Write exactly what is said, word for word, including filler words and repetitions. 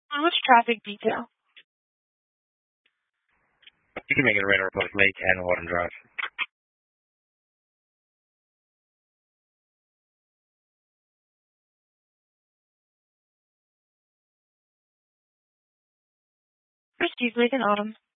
How much traffic detail? You can make it a Radar Republic Lake and Autumn Drive. Received Lake and Autumn.